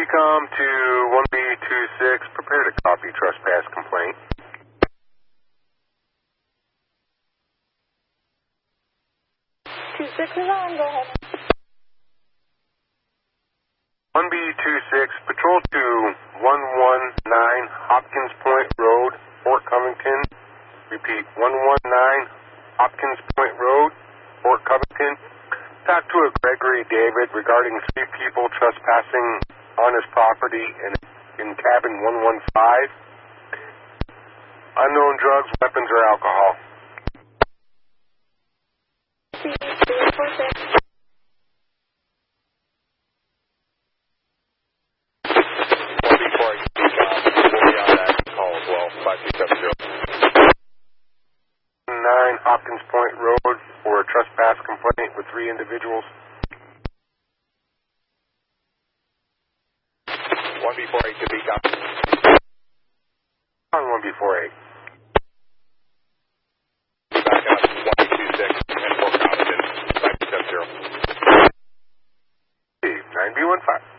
Decom to 1B26, prepare to copy trespass complaint. 26 is on, go ahead. 1B26, patrol to 119 Hopkins Point Road, Fort Covington. Repeat, 119 Hopkins Point Road, Fort Covington. Talk to a Gregory David regarding 3 people trespassing on his property in cabin 115. Unknown drugs, weapons, or alcohol. 346. Before I we'll be on that call as well, 5270. 9 Hopkins Point Road for a trespass complaint with 3 individuals. 1B48 to be copy. On 1B48. Back up 1B26 and Fort Covington, 5270. 9B15.